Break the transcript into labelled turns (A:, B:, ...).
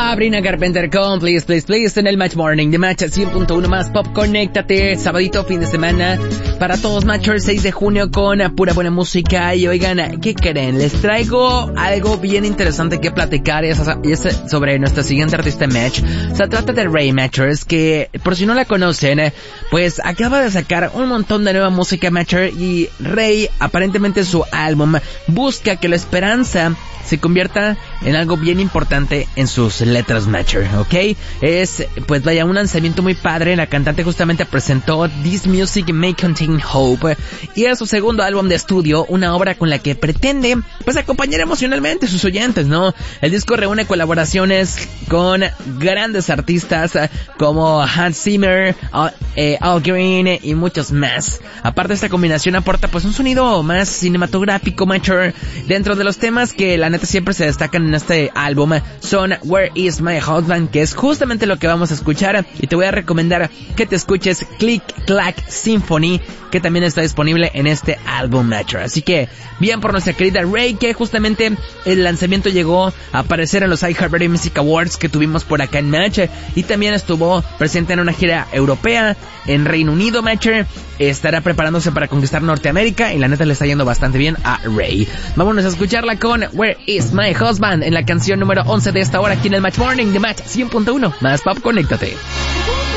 A: Sabrina Carpenter con Please, Please, Please en el Match Morning de Match 100.1 más Pop. Conéctate, sabadito, fin de semana para todos, Matchers, 6 de junio con pura buena música. Y oigan, ¿qué creen? Les traigo algo bien interesante que platicar y es sobre nuestra siguiente artista Match. Se trata de Raye Matchers, que por si no la conocen, pues acaba de sacar un montón de nueva música Matcher. Y Raye, aparentemente su álbum busca que la esperanza se convierta en algo bien importante en sus letras Matcher, ¿ok? Es, pues vaya, un lanzamiento muy padre. La cantante justamente presentó This Music May Contain Hope, y es su segundo álbum de estudio, una obra con la que pretende, pues, acompañar emocionalmente a sus oyentes, ¿no? El disco reúne colaboraciones con grandes artistas como Hans Zimmer, Al Green y muchos más. Aparte, esta combinación aporta, pues, un sonido más cinematográfico Matcher. Dentro de los temas que la neta siempre se destacan en este álbum son Where Is My Husband, que es justamente lo que vamos a escuchar, y te voy a recomendar que te escuches Click Clack Symphony, que también está disponible en este álbum Matcher. Así que bien por nuestra querida Raye, que justamente el lanzamiento llegó a aparecer en los iHeartRadio Music Awards que tuvimos por acá en Match, y también estuvo presente en una gira europea en Reino Unido. Matcher estará preparándose para conquistar Norteamérica, y la neta le está yendo bastante bien a Raye. Vámonos a escucharla con Where Is My Husband en la canción número 11 de esta hora aquí en el Match Morning de Match 100.1 más Pop. Conéctate.